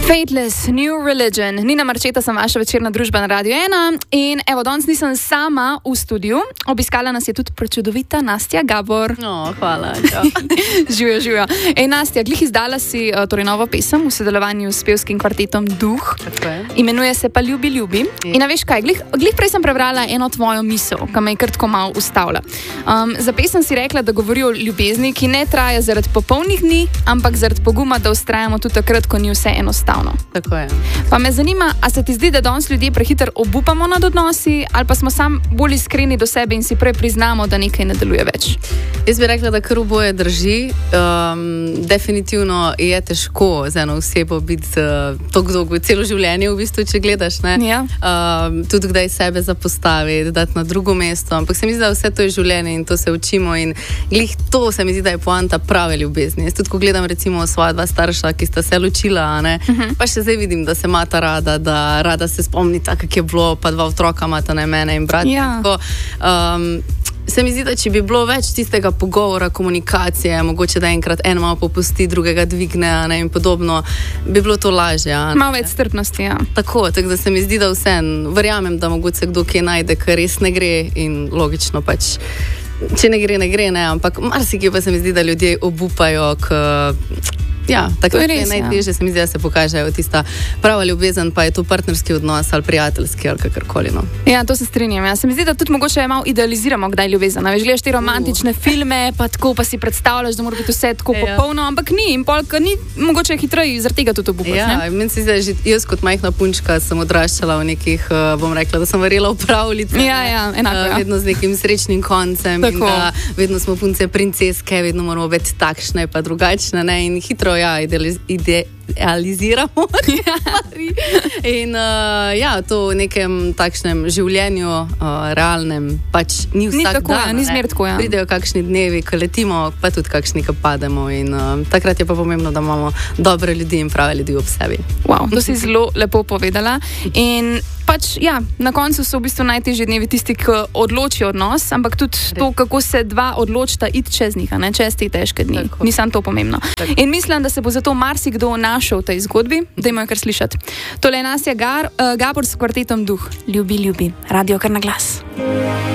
Fateless, New Religion. Nina Marčeta sem vaša večerna družba na Radio 1 in evo, danes nisem sama v studiu. Obiskala nas je tudi prečudovita Nastja Gabor. Hvala. Živijo. Nastja, glih izdala si torej novo pesem v sodelovanju s pevskim kvartetom Duh. Imenuje se pa Ljubi, ljubi. In a veš kaj, glih prej sem prebrala eno tvojo misel, ki me je kar tako malo ustavila. Za pesem si rekla, da govori o ljubezni, ki ne traja zaradi popolnih dni, ampak zaradi poguma, da vztrajamo tudi takrat, ko ni vse enostavno. Tako je. Pa me zanima, a se ti zdi, da danes ljudje prehiter obupamo nad odnosi, ali pa smo sam bolj iskreni do sebe in si prej priznamo, da nekaj ne deluje več? Jaz bi rekla, da kar oboje drži. Definitivno je težko z eno osebo biti tako dolgo, celo življenje v bistvu, če gledaš, ne? Ja. Tudi kdaj sebe zapostaviti, dati na drugo mesto, ampak se mi zdi, da vse to je življenje in to se učimo in glih to se mi zdi, da je poanta prave ljubezni. Jaz tudi, ko gledam recimo svoja dva starša, ki sta se ločila, ne? Pa še zdaj vidim, da se imata rada, da rada se spomnita, kak je bilo, pa dva otroka imata, ne, mene in brat. Ja. Se mi zdi, da če bi bilo več tistega pogovora, komunikacije, mogoče da enkrat en malo popusti, drugega dvigne, ne, in podobno, bi bilo to lažje. Malo več strpnosti, ja. Tako da se mi zdi, da vseeno verjamem, da mogoče kdo kje najde, ker res ne gre in logično pač, če ne gre, ne, ampak marsikje pa se mi zdi, da ljudje obupajo, tako je najtežje, se mi zdi, da se pokažejo tista prava ljubezen, pa je to partnerski odnos ali prijateljski ali kakorkoli. No. Ja, to se strinjam. Ja. Se mi zdi, da tudi mogoče malo idealiziramo, kdaj ljubezen. Veš, gledaš te romantične filme, pa tako pa si predstavljaš, da mora biti vse tako popolno, ampak ni. In polka ni, mogoče hitreje zaradi tega tudi obupaš. Ja, meni se zdi, da že jaz kot majhna punčka sem odraščala v nekih, bom rekla, da sem verjela v pravljice. Ja, enako. Vedno z nekim srečnim koncem. Tako. In da vedno smo punce princeske, vedno moramo biti takšne pa drugačne, ne, in hitro idealiziramo stvari. In to v nekem takšnem življenju, realnem, pač ni vsak tako, dan. Ni zmer tako, ja. Pridejo kakšni dnevi, ko letimo, pa tudi kakšni, ko pademo. In takrat je pa pomembno, da imamo dobre ljudi in prave ljudi ob sebi. Wow, to si zelo lepo povedala. In pač, na koncu so v bistvu najtežji dnevi tisti, ki odločijo odnos, ampak tudi to, kako se dva odločita iti čez njih, čez te težke dni. Ni samo to pomembno. Tako. In mislim, da se bo zato marsikdo našel v tej zgodbi, da imajo kar slišati. Tole je Nastja Gabor s kvartetom Duh. Ljubi, ljubi. Radio kar na glas.